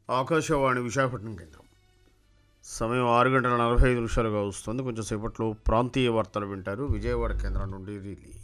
ఆకాశవాణి విశాఖపట్నం కేంద్రం. సమయం 6 గంటల 45 నిమిషాలుగా వస్తుంది. కొంచెం సేపట్లో ప్రాంతీయ వార్తలు వింటారు. విజయవాడ కేంద్రం నుండి రిలీ.